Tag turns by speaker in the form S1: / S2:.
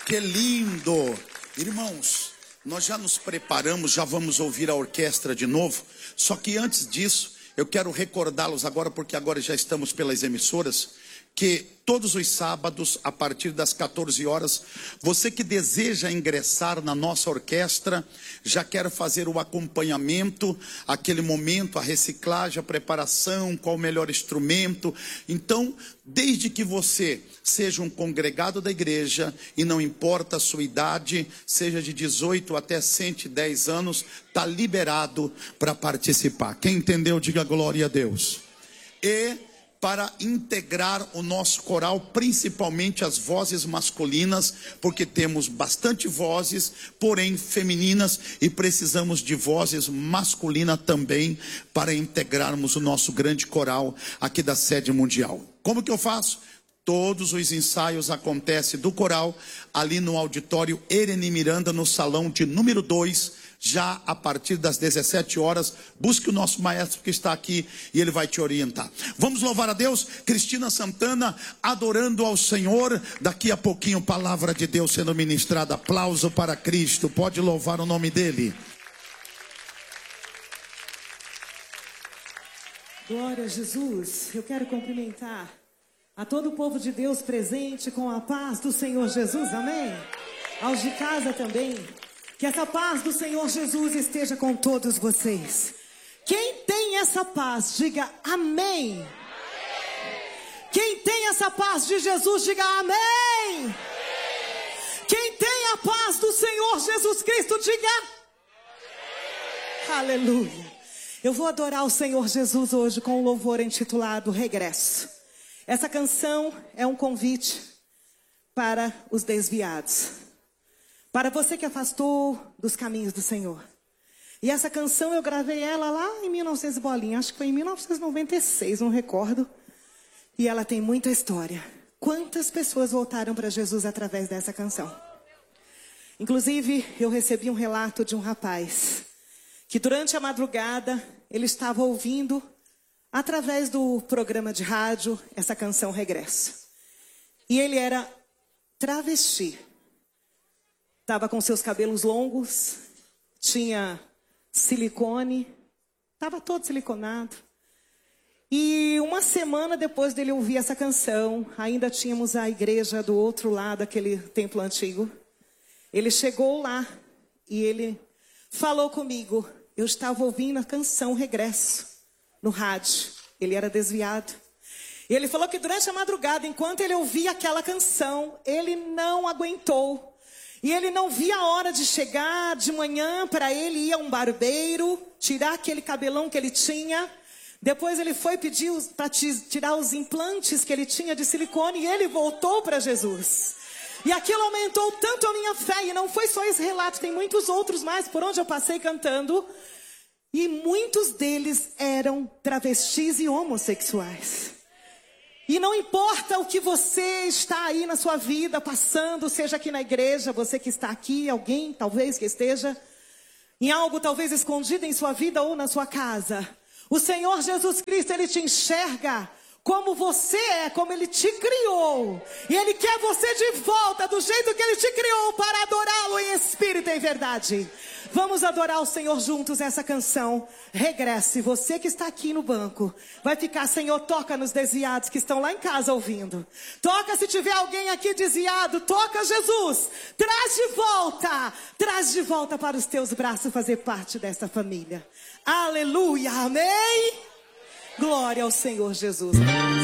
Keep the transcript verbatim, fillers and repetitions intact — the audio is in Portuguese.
S1: Que lindo! Irmãos, nós já nos preparamos, já vamos ouvir a orquestra de novo. Só que antes disso, eu quero recordá-los agora, porque agora já estamos pelas emissoras, que todos os sábados, a partir das quatorze horas, você que deseja ingressar na nossa orquestra, já quer fazer o acompanhamento, aquele momento, a reciclagem, a preparação, qual o melhor instrumento. Então, desde que você seja um congregado da igreja, e não importa a sua idade, seja de dezoito até cento e dez anos, está liberado para participar. Quem entendeu, diga glória a Deus. E para integrar o nosso coral, principalmente as vozes masculinas, porque temos bastante vozes, porém femininas, e precisamos de vozes masculinas também, para integrarmos o nosso grande coral aqui da sede mundial. Como que eu faço? Todos os ensaios acontecem do coral, ali no auditório Ereni Miranda, no salão de número dois, já a partir das dezessete horas, busque o nosso maestro que está aqui e ele vai te orientar. Vamos louvar a Deus. Cristina Santana adorando ao Senhor. Daqui a pouquinho, palavra de Deus sendo ministrada. Aplauso para Cristo. Pode louvar o nome dele.
S2: Glória a Jesus. Eu quero cumprimentar a todo o povo de Deus presente com a paz do Senhor Jesus. Amém. Aos de casa também. Que essa paz do Senhor Jesus esteja com todos vocês. Quem tem essa paz, diga amém. Amém. Quem tem essa paz de Jesus, diga amém. Amém. Quem tem a paz do Senhor Jesus Cristo, diga amém. Aleluia. Eu vou adorar o Senhor Jesus hoje com um louvor intitulado Regresso. Essa canção é um convite para os desviados. Para você que afastou dos caminhos do Senhor. E essa canção eu gravei ela lá em mil e novecentos bolinha. Acho que foi em mil novecentos e noventa e seis, não recordo. E ela tem muita história. Quantas pessoas voltaram para Jesus através dessa canção? Inclusive, eu recebi um relato de um rapaz. Que durante a madrugada, ele estava ouvindo, através do programa de rádio, essa canção Regresso. E ele era travesti. Estava com seus cabelos longos, tinha silicone, estava todo siliconado. E uma semana depois dele ouvir essa canção, ainda tínhamos a igreja do outro lado, aquele templo antigo. Ele chegou lá e ele falou comigo. Eu estava ouvindo a canção Regresso no rádio. Ele era desviado. E ele falou que durante a madrugada, enquanto ele ouvia aquela canção, ele não aguentou. E ele não via a hora de chegar de manhã para ele ir a um barbeiro, tirar aquele cabelão que ele tinha. Depois ele foi pedir para tirar os implantes que ele tinha de silicone e ele voltou para Jesus. E aquilo aumentou tanto a minha fé. E não foi só esse relato, tem muitos outros mais por onde eu passei cantando. E muitos deles eram travestis e homossexuais. E não importa o que você está aí na sua vida passando, seja aqui na igreja, você que está aqui, alguém talvez que esteja em algo talvez escondido em sua vida ou na sua casa. O Senhor Jesus Cristo, Ele te enxerga como você é, como Ele te criou. E Ele quer você de volta do jeito que Ele te criou para adorá-lo em espírito e em verdade. Vamos adorar o Senhor juntos essa canção. Regresse, você que está aqui no banco. Vai ficar, Senhor, toca nos desviados que estão lá em casa ouvindo. Toca se tiver alguém aqui desviado. Toca, Jesus. Traz de volta. Traz de volta para os teus braços fazer parte dessa família. Aleluia, amém. Glória ao Senhor Jesus.